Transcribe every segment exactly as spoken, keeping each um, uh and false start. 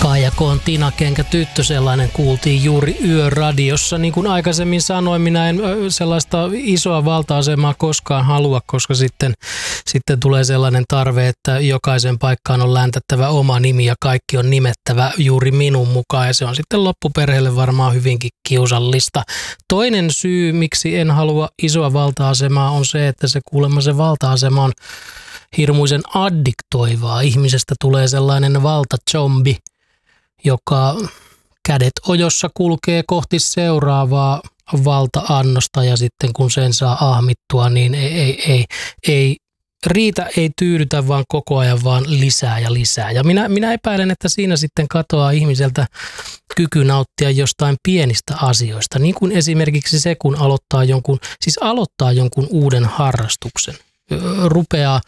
Paajakoon Tina Kenkä tyttö, sellainen kuultiin juuri Yöradiossa. Niin kuin aikaisemmin sanoin, minä en sellaista isoa valta-asemaa koskaan halua, koska sitten, sitten tulee sellainen tarve, että jokaisen paikkaan on läntättävä oma nimi ja kaikki on nimettävä juuri minun mukaan. Ja se on sitten loppuperheelle varmaan hyvinkin kiusallista. Toinen syy, miksi en halua isoa valta-asemaa, on se, että se kuulemma se valta-asema on hirmuisen addiktoivaa. Ihmisestä tulee sellainen valtazombi, joka kädet ojossa kulkee kohti seuraavaa valta-annosta ja sitten kun sen saa ahmittua, niin ei, ei, ei, ei riitä, ei tyydytä, vaan koko ajan vaan lisää ja lisää. Ja minä, minä epäilen, että siinä sitten katoaa ihmiseltä kyky nauttia jostain pienistä asioista, niin kuin esimerkiksi se, kun aloittaa jonkun, siis aloittaa jonkun uuden harrastuksen, rupeaa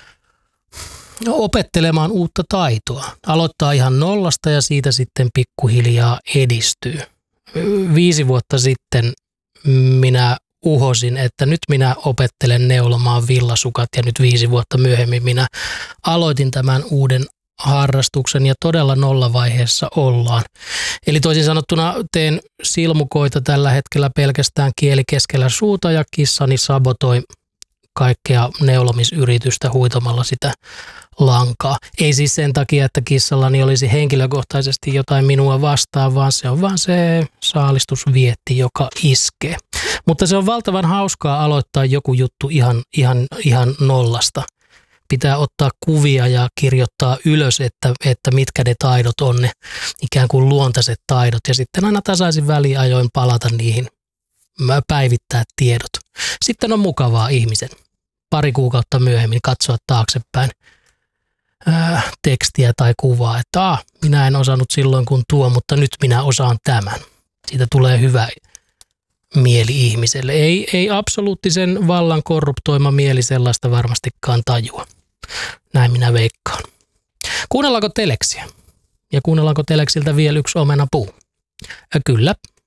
opettelemaan uutta taitoa. Aloittaa ihan nollasta ja siitä sitten pikkuhiljaa edistyy. Viisi vuotta sitten minä uhosin, että nyt minä opettelen neulomaan villasukat ja nyt viisi vuotta myöhemmin minä aloitin tämän uuden harrastuksen ja todella nollavaiheessa ollaan. Eli toisin sanottuna teen silmukoita tällä hetkellä pelkästään kieli keskellä suuta ja kissani sabotoi kaikkea neulomisyritystä huitomalla sitä lankaa. Ei siis sen takia, että kissallani olisi henkilökohtaisesti jotain minua vastaan, vaan se on vaan se saalistusvietti, joka iskee. Mutta se on valtavan hauskaa aloittaa joku juttu ihan, ihan, ihan nollasta. Pitää ottaa kuvia ja kirjoittaa ylös, että, että mitkä ne taidot on, ne ikään kuin luontaiset taidot. Ja sitten aina tasaisin väliajoin palata niihin, päivittää tiedot. Sitten on mukavaa ihmisen pari kuukautta myöhemmin katsoa taaksepäin ää, tekstiä tai kuvaa, että ah, minä en osannut silloin kun tuo, mutta nyt minä osaan tämän. Siitä tulee hyvä mieli ihmiselle. Ei, ei absoluuttisen vallan korruptoima mieli sellaista varmastikaan tajua. Näin minä veikkaan. Kuunnellaanko teleksiä? Ja kuunnellaanko teleksiltä vielä yksi omenapuu? Kyllä.